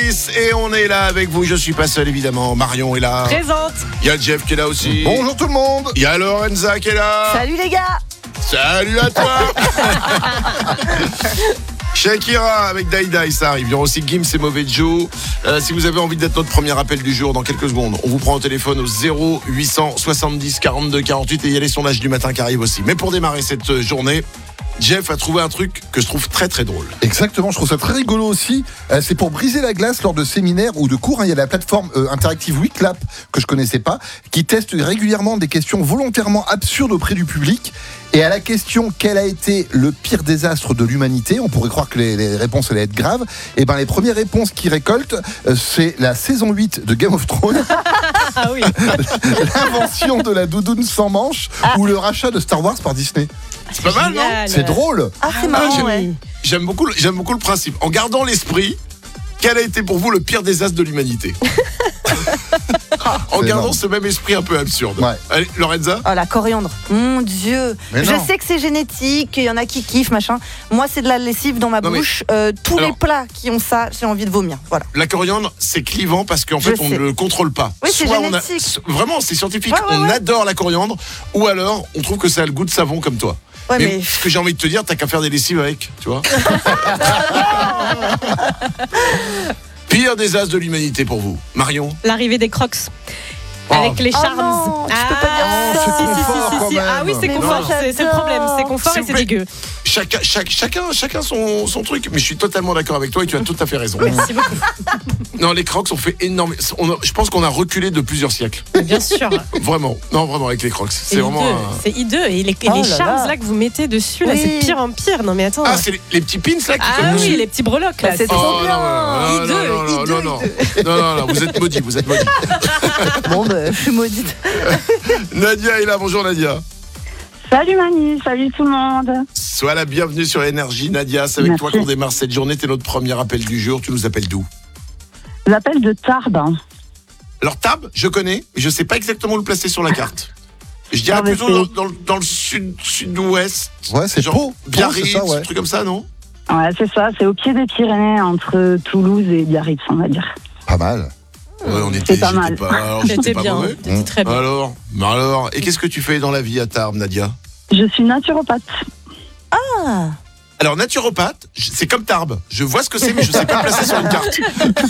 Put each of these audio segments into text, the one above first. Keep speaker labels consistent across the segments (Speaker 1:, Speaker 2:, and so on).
Speaker 1: Fabrice et on est là avec vous. Je suis pas seul évidemment. Marion est là.
Speaker 2: Présente.
Speaker 1: Il y a Jeff qui est là aussi.
Speaker 3: Bonjour tout le monde.
Speaker 1: Il y a Lorenza qui est là.
Speaker 4: Salut les gars.
Speaker 1: Salut à toi. Shakira avec Daïdaï, ça arrive. Il y aura aussi Gims et Mauvais Joe. Si vous avez envie d'être notre premier appel du jour dans quelques secondes, on vous prend au téléphone au 0800 70 42 48 et il y a les sondages du matin qui arrivent aussi. Mais pour démarrer cette journée, Jeff a trouvé un truc que je trouve très très drôle.
Speaker 3: Exactement, je trouve ça très rigolo aussi. C'est pour briser la glace lors de séminaires ou de cours. Il y a la plateforme interactive WeClap que je connaissais pas, qui teste régulièrement des questions volontairement absurdes auprès du public. Et à la question quel a été le pire désastre de l'humanité, on pourrait croire que les réponses allaient être graves. Et ben les premières réponses qu'ils récoltent, c'est la saison 8 de Game of Thrones,
Speaker 2: Ah oui.
Speaker 3: l'invention de la doudoune sans manche ou le rachat de Star Wars par Disney.
Speaker 1: C'est pas mal, non?
Speaker 3: C'est drôle.
Speaker 4: Ah, c'est marrant, ouais.
Speaker 1: J'aime beaucoup le principe. En gardant l'esprit, quel a été pour vous le pire désastre de l'humanité? En
Speaker 3: C'est
Speaker 1: gardant
Speaker 3: énorme.
Speaker 1: ce même esprit un peu absurde.
Speaker 3: Ouais.
Speaker 1: Allez, Lorenza.
Speaker 4: Oh, la coriandre. Mon Dieu.
Speaker 3: Mais
Speaker 4: Je
Speaker 3: non.
Speaker 4: sais que c'est génétique, qu'il y en a qui kiffent, machin. Moi, c'est de la lessive dans ma
Speaker 1: Non, mais-
Speaker 4: bouche. Tous
Speaker 1: Alors-
Speaker 4: les plats qui ont ça, j'ai envie de vomir. Voilà.
Speaker 1: La coriandre, c'est clivant parce qu'en
Speaker 4: Je
Speaker 1: fait, on
Speaker 4: sais.
Speaker 1: ne le contrôle pas.
Speaker 4: Oui, c'est
Speaker 1: Soit
Speaker 4: génétique.
Speaker 1: Vraiment, c'est scientifique.
Speaker 4: Ouais,
Speaker 1: on
Speaker 4: ouais.
Speaker 1: adore la coriandre, ou alors on trouve que ça a le goût de savon comme toi.
Speaker 4: Ouais,
Speaker 1: mais
Speaker 4: mais.
Speaker 1: ce que j'ai envie de te dire, t'as qu'à faire des lessives avec, tu vois. Pire désastre de l'humanité pour vous, Marion.
Speaker 2: L'arrivée des Crocs.
Speaker 1: Oh.
Speaker 2: Avec les
Speaker 4: Oh
Speaker 2: Charms.
Speaker 4: non, tu peux pas dire ça.
Speaker 3: c'est confort, quand même.
Speaker 2: Ah oui, c'est
Speaker 4: Mais
Speaker 2: confort.
Speaker 4: moi,
Speaker 2: C'est le problème. C'est confort
Speaker 1: S'il
Speaker 2: et
Speaker 1: vous
Speaker 2: c'est
Speaker 1: plaît.
Speaker 2: dégueu.
Speaker 1: Chacun son truc, mais je suis totalement d'accord avec toi et tu as tout à fait raison.
Speaker 2: Merci beaucoup.
Speaker 1: Non, les Crocs ont fait énormément. Je pense qu'on a reculé de plusieurs siècles.
Speaker 2: Bien sûr.
Speaker 1: Vraiment. Non, vraiment avec les Crocs. C'est
Speaker 2: C'est
Speaker 1: vraiment.
Speaker 2: hideux. C'est hideux. Et les
Speaker 4: Oh là
Speaker 2: Charms
Speaker 4: là.
Speaker 2: là que vous mettez dessus, là,
Speaker 4: Oui.
Speaker 2: c'est pire en pire. Non mais attends.
Speaker 1: Ah, c'est les petits pins là qui
Speaker 2: Ah
Speaker 1: collent dessus.
Speaker 2: oui, les petits breloques là.
Speaker 4: Bah, c'est
Speaker 2: C'est-
Speaker 4: trop bien.
Speaker 1: Non, vous êtes maudits, vous êtes maudits.
Speaker 4: Bon, bah, je suis maudite.
Speaker 1: Nadia est là, bonjour Nadia.
Speaker 5: Salut Manu, salut tout le monde.
Speaker 1: Sois la bienvenue sur Énergie, Nadia. C'est avec
Speaker 5: Merci.
Speaker 1: toi qu'on démarre cette journée. T'es notre premier appel du jour. Tu nous appelles d'où?
Speaker 5: J'appelle de Tarbes.
Speaker 1: Alors Tarbes, je connais, mais je sais pas exactement où le placer sur la carte. Je dirais
Speaker 5: Non, mais
Speaker 1: plutôt
Speaker 5: c'est-
Speaker 1: dans le sud-ouest.
Speaker 3: Ouais, c'est
Speaker 1: Genre
Speaker 3: Pau.
Speaker 1: Biarritz,
Speaker 3: C'est ça, ouais.
Speaker 1: un truc comme ça, non?
Speaker 5: Ouais, c'est ça, c'est au pied des Pyrénées, entre Toulouse et Biarritz, on va dire.
Speaker 3: Pas mal.
Speaker 1: Ouais,
Speaker 5: C'est pas mal.
Speaker 1: J'étais
Speaker 2: C'était
Speaker 1: pas
Speaker 2: bien.
Speaker 1: mauvais.
Speaker 2: C'était très bien.
Speaker 1: Alors, et qu'est-ce que tu fais dans la vie à Tarbes, Nadia?
Speaker 5: Je suis naturopathe.
Speaker 4: Ah.
Speaker 1: Alors, naturopathe, c'est comme Tarbes. Je vois ce que c'est, mais je sais pas placer sur une carte.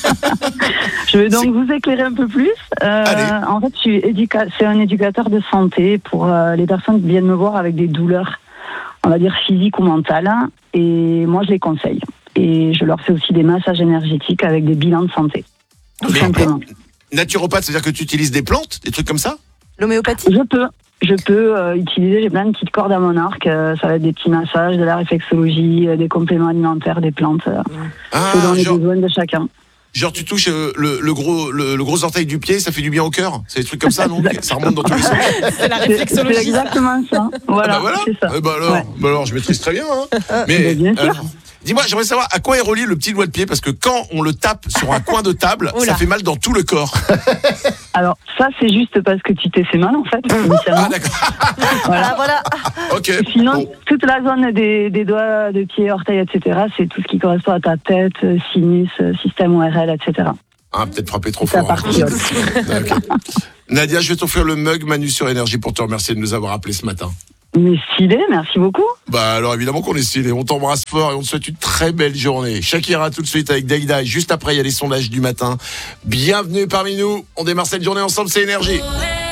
Speaker 5: Je vais donc vous éclairer un peu plus.
Speaker 1: Allez.
Speaker 5: En fait, c'est un éducateur de santé pour les personnes qui viennent me voir avec des douleurs, on va dire physiques ou mentales. Et moi, je les conseille. Et je leur fais aussi des massages énergétiques avec des bilans de santé. Tout
Speaker 1: Mais-
Speaker 5: simplement.
Speaker 1: Naturopathe, c'est-à-dire que tu utilises des plantes, des trucs comme ça?
Speaker 4: L'homéopathie.
Speaker 5: Je peux utiliser, j'ai plein de petites cordes à mon arc, ça va être des petits massages, de la réflexologie, des compléments alimentaires, des plantes, selon les besoins de chacun.
Speaker 1: Genre tu touches le gros orteil du pied, ça fait du bien au cœur? C'est des trucs comme ça, non? Ça remonte dans tous les sens.
Speaker 2: C'est la
Speaker 5: C'est
Speaker 2: réflexologie.
Speaker 5: exactement ça. Voilà,
Speaker 1: Ah bah voilà.
Speaker 5: c'est ça.
Speaker 1: Eh bah alors,
Speaker 5: Ouais.
Speaker 1: bah alors, je maîtrise très bien. Hein. Mais
Speaker 5: bien sûr.
Speaker 1: dis-moi, j'aimerais savoir à quoi est relié le petit doigt de pied, parce que quand on le tape sur un coin de table,
Speaker 2: Oula.
Speaker 1: ça fait mal dans tout le corps.
Speaker 5: Alors, ça, c'est juste parce que tu t'es fait mal, en fait, initialement.
Speaker 1: Ah d'accord.
Speaker 4: Ah, voilà.
Speaker 1: Ok.
Speaker 5: Sinon,
Speaker 1: Bon.
Speaker 5: toute la zone des doigts, de pied, orteils, etc., c'est tout ce qui correspond à ta tête, sinus, système ORL, etc.
Speaker 1: Ah, peut-être frappé trop
Speaker 5: Ça
Speaker 1: fort.
Speaker 5: partit.
Speaker 1: Ok. Nadia, je vais t'offrir le mug Manu sur Énergie pour te remercier de nous avoir appelés ce matin.
Speaker 5: Mais stylé, merci beaucoup.
Speaker 1: Bah alors évidemment qu'on est stylé, on t'embrasse fort et on te souhaite une très belle journée. Shakira tout de suite avec Daïdaï, juste après il y a les sondages du matin. Bienvenue parmi nous, on démarre cette journée ensemble, c'est Énergie.